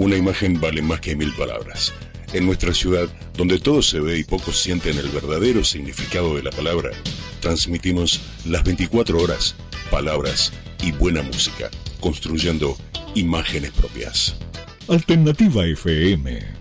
Una imagen vale más que 1000 palabras. En nuestra ciudad, donde todo se ve y pocos sienten el verdadero significado de la palabra, transmitimos las 24 horas, palabras y buena música, construyendo imágenes propias. Alternativa FM.